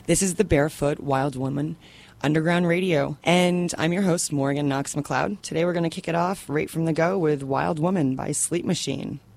This is the Barefoot Wild Woman Underground Radio, and I'm your host, Morgan Knox McLeod. Today we're going to kick it off right from the go with Wild Woman by Sleep Machine.